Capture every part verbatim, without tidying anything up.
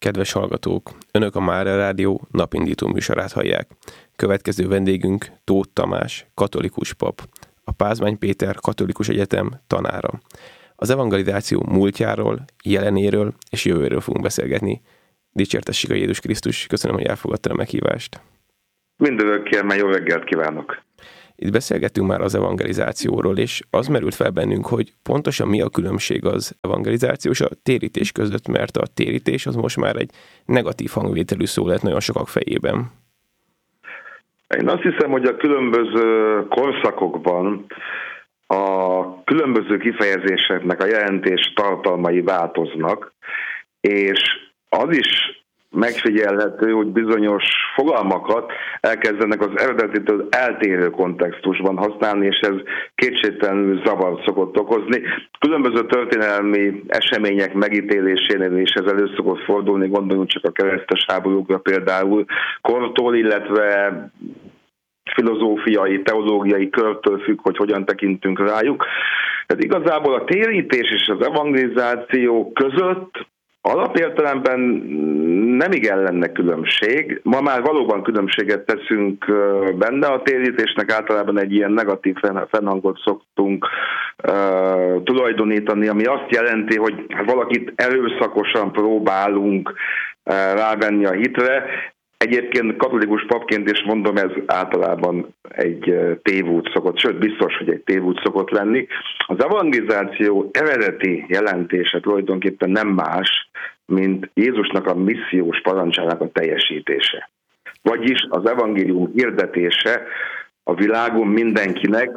Kedves hallgatók, Önök a Mára Rádió napindító műsorát hallják. Következő vendégünk Tóth Tamás, katolikus pap, a Pázmány Péter Katolikus Egyetem tanára. Az evangelizáció múltjáról, jelenéről és jövőről fogunk beszélgetni. Dicsértessék a Jézus Krisztus, köszönöm, hogy elfogadta a meghívást. Mindörökkér, mert jó reggelt kívánok! Itt beszélgettünk már az evangelizációról, és az merült fel bennünk, hogy pontosan mi a különbség az evangelizáció és a térítés között, mert a térítés az most már egy negatív hangvételű szó lett nagyon sokak fejében. Én azt hiszem, hogy a különböző korszakokban a különböző kifejezéseknek a jelentés tartalmai változnak, és az is megfigyelhető, hogy bizonyos fogalmakat elkezdenek az eredetitől eltérő kontextusban használni, és ez kétségtelenül zavart szokott okozni. Különböző történelmi események megítélésénél is ez elő szokott fordulni, gondoljunk csak a keresztes háborúkra például kortól, illetve filozófiai, teológiai körtől függ, hogy hogyan tekintünk rájuk. Tehát igazából a térítés és az evangelizáció között alapértelemben nem igen lenne különbség. Ma már valóban különbséget teszünk benne. A térítésnek általában egy ilyen negatív fennhangot szoktunk uh, tulajdonítani, ami azt jelenti, hogy valakit erőszakosan próbálunk uh, rávenni a hitre. Egyébként katolikus papként is mondom, ez általában egy tévút szokott, sőt biztos, hogy egy tévút szokott lenni. Az evangelizáció eredeti jelentése tulajdonképpen nem más, mint Jézusnak a missziós parancsának a teljesítése. Vagyis az evangélium hirdetése a világon mindenkinek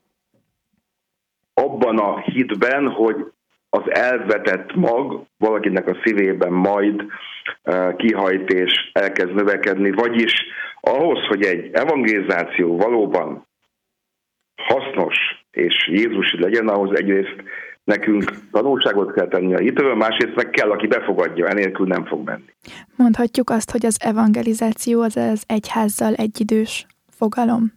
abban a hitben, hogy az elvetett mag valakinek a szívében majd uh, kihajt és elkezd növekedni, vagyis ahhoz, hogy egy evangelizáció valóban hasznos és Jézusi legyen, ahhoz egyrészt nekünk tanulságot kell tenni a hitről, másrészt meg kell, aki befogadja, enélkül nem fog menni. Mondhatjuk azt, hogy az evangelizáció az az egyházzal egyidős fogalom?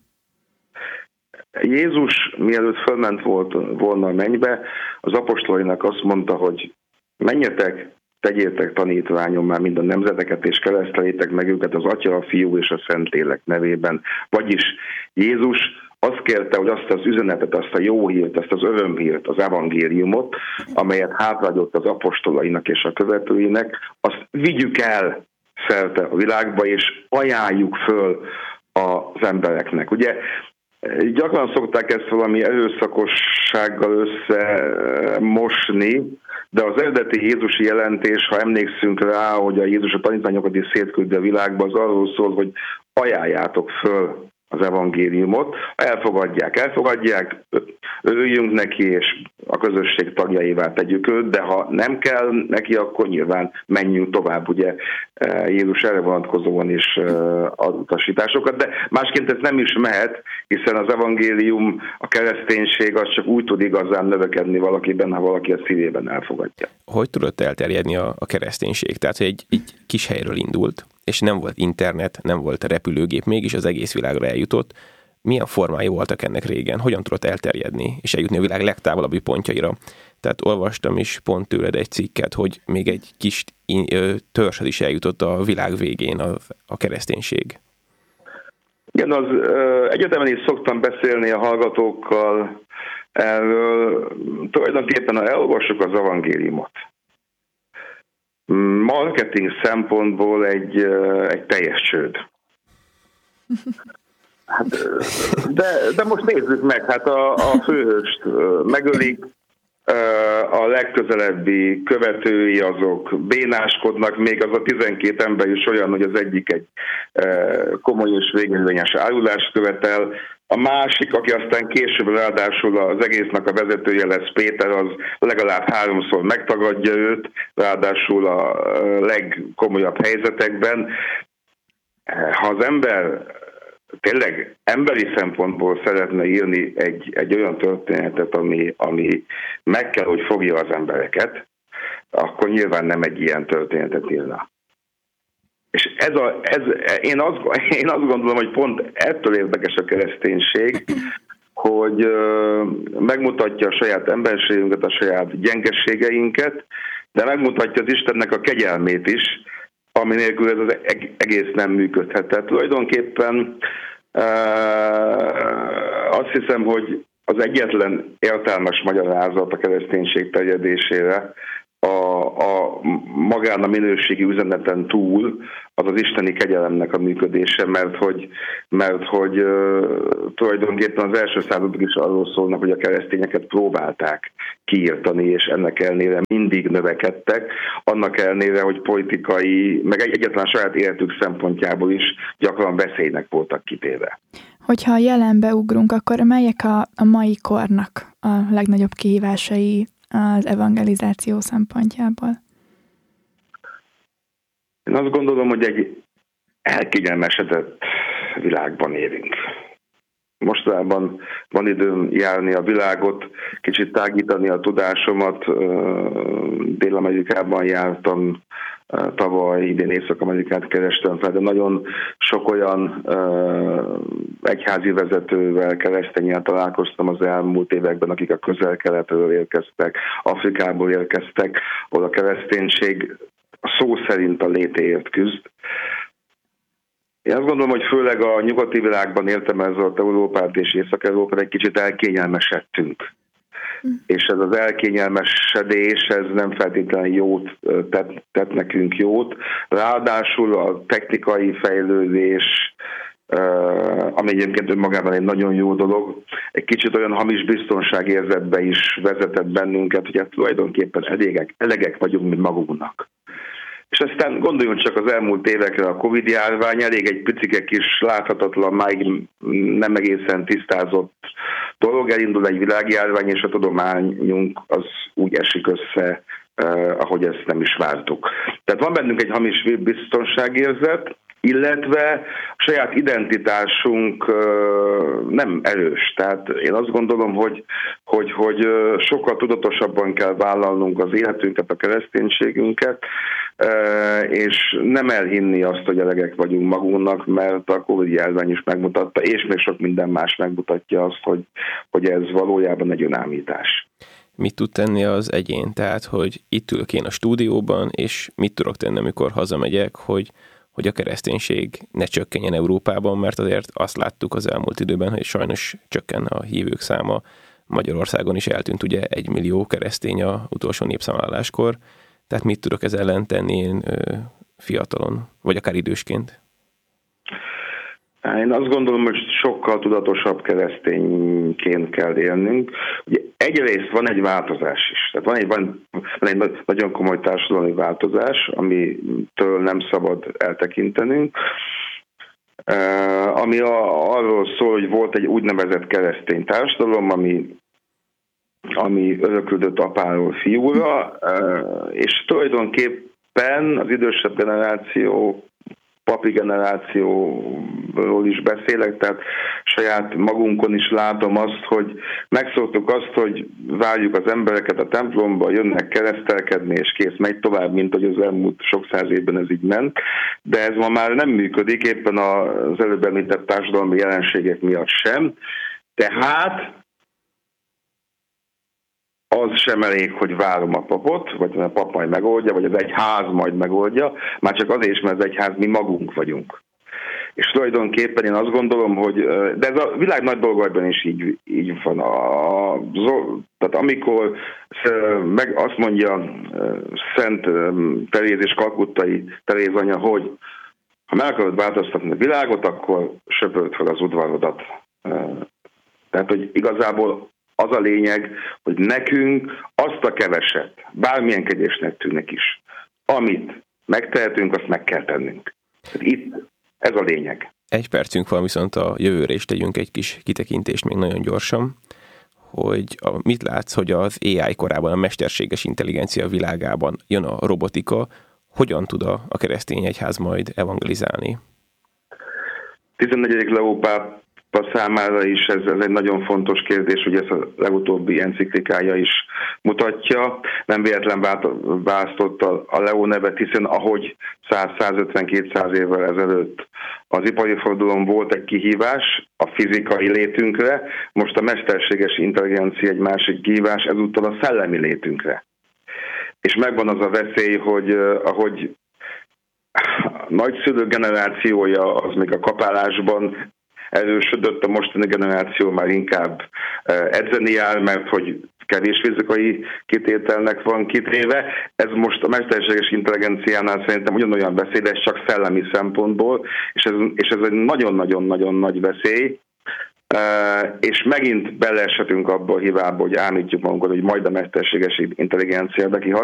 Jézus, mielőtt fölment volt volna a mennybe, az apostolainak azt mondta, hogy menjetek, tegyétek tanítványom már mind a nemzeteket, és kereszteljétek meg őket az Atya, a Fiú és a Szentlélek nevében. Vagyis Jézus azt kérte, hogy azt az üzenetet, azt a jó hírt, azt az örömhírt, az evangéliumot, amelyet hátraadott az apostolainak és a követőinek, azt vigyük el szerte a világba, és ajánljuk föl az embereknek. Ugye gyakran szokták ezt valami erőszakossággal összemosni, de az eredeti jézusi jelentés, ha emlékszünk rá, hogy a Jézus a tanítványokat is szétküldi a világba, az arról szól, hogy ajánljátok föl az evangéliumot, elfogadják, elfogadják, örüljünk neki, és a közösség tagjaivá tegyük őt, de ha nem kell neki, akkor nyilván menjünk tovább, ugye Jézus erre vonatkozóan is ad utasításokat, de másként ez nem is mehet, hiszen az evangélium, a kereszténység az csak úgy tud igazán növekedni valakiben, ha valaki a szívében elfogadja. Hogy tudott elterjedni a, a kereszténység? Tehát, hogy egy, egy kis helyről indult, és nem volt internet, nem volt repülőgép, mégis az egész világra eljutott. Milyen formái voltak ennek régen? Hogyan tudott elterjedni, és eljutni a világ legtávolabbi pontjaira? Tehát olvastam is pont tőled egy cikket, hogy még egy kis törzsed is eljutott a világ végén a, a kereszténység. Igen, az ö, egyetemen is szoktam beszélni a hallgatókkal erről. Tulajdonképpen, ha elolvassuk az evangéliumot, marketing szempontból egy, egy teljes csőd. Hát, de, de most nézzük meg, hát a, a főhőst megölik, a legközelebbi követői azok bénáskodnak, még az a tizenkét ember is olyan, hogy az egyik egy komoly és végérvényes árulást követel, a másik, aki aztán később ráadásul az egésznek a vezetője lesz, Péter, az legalább háromszor megtagadja őt, ráadásul a legkomolyabb helyzetekben. Ha az ember tényleg emberi szempontból szeretne írni egy, egy olyan történetet, ami, ami meg kell, hogy fogja az embereket, akkor nyilván nem egy ilyen történetet írna. És ez a, ez, én, azt, én azt gondolom, hogy pont ettől érdekes a kereszténység, hogy megmutatja a saját emberségünket, a saját gyengeségeinket, de megmutatja az Istennek a kegyelmét is, ami nélkül ez az egész nem működhet. Tehát tulajdonképpen azt hiszem, hogy az egyetlen értelmes magyarázat a kereszténység terjedésére a, a magán a minőségi üzeneten túl az az isteni kegyelemnek a működése, mert hogy, mert hogy uh, tulajdonképpen az első századok is arról szólnak, hogy a keresztényeket próbálták kiirtani, és ennek ellenére mindig növekedtek, annak ellenére, hogy politikai, meg egyetlen saját életük szempontjából is gyakran veszélynek voltak kitéve. Hogyha a jelenbe ugrunk, akkor melyek a, a mai kornak a legnagyobb kihívásai az evangelizáció szempontjából? Én azt gondolom, hogy egy elkényelmesedett világban élünk. Mostanában van időm járni a világot, kicsit tágítani a tudásomat. Dél-Amerikában jártam tavaly, idén Észak-Amerikát kerestem fel, de nagyon sok olyan uh, egyházi vezetővel, keresztényel találkoztam az elmúlt években, akik a közel-keletről érkeztek, Afrikából érkeztek, ahol a kereszténység szó szerint a létéért küzd. Én azt gondolom, hogy főleg a nyugati világban értem ezzel Európát és Észak-Európát egy kicsit elkényelmesedtünk. Mm. És ez az elkényelmesedés, ez nem feltétlenül jót tett, tett nekünk jót. Ráadásul a technikai fejlődés, ami egyébként önmagában egy nagyon jó dolog, egy kicsit olyan hamis biztonságérzetbe is vezetett bennünket, hogy hát tulajdonképpen elegek, elegek vagyunk, mint magunknak. És aztán gondoljunk csak az elmúlt évekre, a Covid-járvány elég egy picike kis láthatatlan, máig nem egészen tisztázott dolog, elindul egy világjárvány, és a tudományunk az úgy esik össze, eh, ahogy ezt nem is vártuk. Tehát van bennünk egy hamis biztonságérzet, illetve a saját identitásunk nem erős. Tehát én azt gondolom, hogy, hogy, hogy sokkal tudatosabban kell vállalnunk az életünket, a kereszténységünket, és nem elhinni azt, hogy elegek vagyunk magunknak, mert a Covid-járvány is megmutatta, és még sok minden más megmutatja azt, hogy, hogy ez valójában egy önállítás. Mit tud tenni az egyén? Tehát, hogy itt ülök én a stúdióban, és mit tudok tenni, amikor hazamegyek, hogy hogy a kereszténység ne csökkenjen Európában, mert azért azt láttuk az elmúlt időben, hogy sajnos csökken a hívők száma. Magyarországon is eltűnt ugye egy millió keresztény a utolsó népszámláláskor. Tehát mit tudok ezzel ellen tenni én fiatalon, vagy akár idősként? Én azt gondolom, hogy sokkal tudatosabb keresztényként kell élnünk. Ugye egyrészt van egy változás is. Tehát van egy, van, van egy nagyon komoly társadalmi változás, amitől nem szabad eltekintenünk, ami a, arról szól, hogy volt egy úgynevezett keresztény társadalom, ami, ami öröklődött apáról fiúra, és tulajdonképpen az idősebb generáció, papi generációról is beszélek, tehát saját magunkon is látom azt, hogy megszoktuk azt, hogy várjuk az embereket a templomba, jönnek keresztelkedni, és kész, megy tovább, mint hogy az elmúlt sok száz évben ez így ment, de ez ma már nem működik, éppen az előbb említett társadalmi jelenségek miatt sem. Tehát az sem elég, hogy várom a papot, vagy a pap majd megoldja, vagy az egyház majd megoldja, már csak azért is, mert az egyház mi magunk vagyunk. És tulajdonképpen én azt gondolom, hogy, de ez a világ nagy dolgaiban is így, így van. A, tehát amikor meg azt mondja Szent Teréz és kalkuttai Teréz anya, hogy ha meg akarod változtatni a világot, akkor söpörd fel az udvarodat. Tehát, hogy igazából az a lényeg, hogy nekünk azt a keveset, bármilyen kegyesnek tűnnek is, amit megtehetünk, azt meg kell tennünk. Tehát itt ez a lényeg. Egy percünk van, viszont a jövőre is tegyünk egy kis kitekintést még nagyon gyorsan, hogy a, mit látsz, hogy az á i korában, a mesterséges intelligencia világában jön a robotika, hogyan tud a, a keresztény egyház majd evangelizálni? tizennegyedik Leó pápa számára is ez, ez egy nagyon fontos kérdés, ugye ezt a legutóbbi enciklikája is mutatja. Nem véletlen választotta a Leó nevet, hiszen ahogy száz-százötven-kétszáz évvel ezelőtt az ipari forradalom volt egy kihívás a fizikai létünkre, most a mesterséges intelligencia egy másik kihívás, ezúttal a szellemi létünkre. és megvan az a veszély, hogy ahogy a nagyszülő generációja az még a kapálásban erősödött, a mostani generáció már inkább edzeni áll, mert hogy kevés fizikai kitételnek van kitéve. Ez most a mesterséges intelligenciánál szerintem ugyanolyan beszédes, csak szellemi szempontból, és ez, és ez egy nagyon-nagyon-nagyon nagy veszély. Uh, és megint beleeshetünk abba a hibába, hogy állítjuk magunkat, hogy majd a mesterséges intelligencia bekihat.